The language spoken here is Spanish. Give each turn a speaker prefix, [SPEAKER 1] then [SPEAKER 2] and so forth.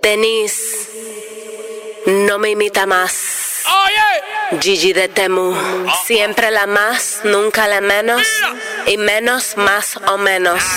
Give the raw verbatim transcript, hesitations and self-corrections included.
[SPEAKER 1] Denise, no me imita más. Gigi de Temu, siempre la más, nunca la menos, y menos más o menos.